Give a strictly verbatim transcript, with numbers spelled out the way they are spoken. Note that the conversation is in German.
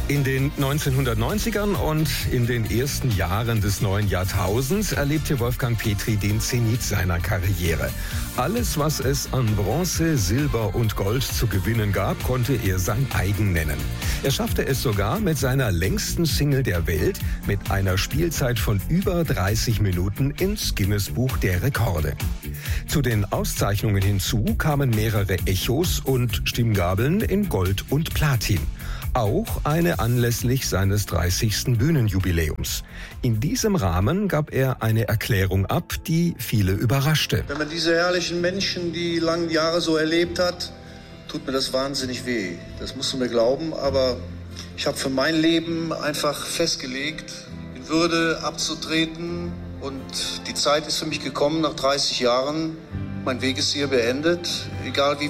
In den neunzehnhundertneunzigern und in den ersten Jahren des neuen Jahrtausends erlebte Wolfgang Petri den Zenit seiner Karriere. Alles, was es an Bronze, Silber und Gold zu gewinnen gab, konnte er sein eigen nennen. Er schaffte es sogar mit seiner längsten Single der Welt mit einer Spielzeit von über dreißig Minuten ins Guinness-Buch der Rekorde. Zu den Auszeichnungen hinzu kamen mehrere Echos und Stimmgabeln in Gold und Platin. Auch eine anlässlich seines dreißigsten Bühnenjubiläums. In diesem Rahmen gab er eine Erklärung ab, die viele überraschte. Wenn man diese herrlichen Menschen die langen Jahre so erlebt hat, tut mir das wahnsinnig weh. Das musst du mir glauben, aber ich habe für mein Leben einfach festgelegt, in Würde abzutreten. Und die Zeit ist für mich gekommen nach dreißig Jahren. Mein Weg ist hier beendet. Egal wie